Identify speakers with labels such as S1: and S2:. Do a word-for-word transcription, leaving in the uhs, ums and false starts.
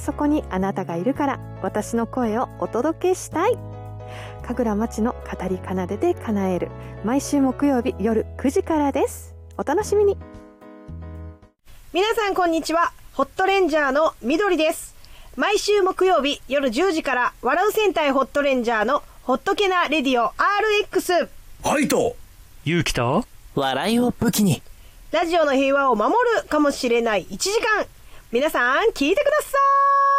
S1: そこにあなたがいるから、私の声をお届けしたい。神楽町の語り奏でて叶える、毎週木曜日夜くじからです。お楽しみに。
S2: 皆さんこんにちは。ホットレンジャーのみどりです。毎週木曜日夜じゅうじから笑う戦隊ホットレンジャーのホットケナレディオ アールエックス。
S3: 愛と
S4: 勇気と
S5: 笑いを武器に、
S2: ラジオの平和を守るかもしれないいちじかん。皆さん聞いてください。